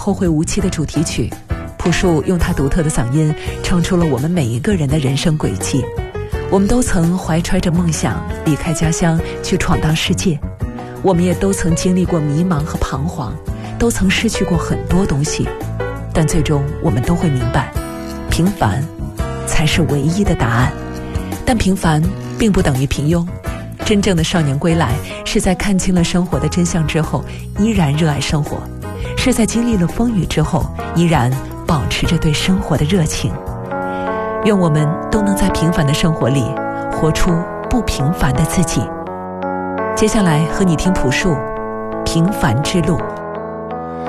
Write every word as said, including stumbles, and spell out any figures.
后会无期》的主题曲，朴树用他独特的嗓音唱出了我们每一个人的人生轨迹。我们都曾怀揣着梦想离开家乡去闯荡世界，我们也都曾经历过迷茫和彷徨，都曾失去过很多东西，但最终我们都会明白，平凡才是唯一的答案。但平凡并不等于平庸，真正的少年归来是在看清了生活的真相之后依然热爱生活，是在经历了风雨之后依然保持着对生活的热情。愿我们都能在平凡的生活里活出不平凡的自己。接下来和你听朴树《平凡之路》。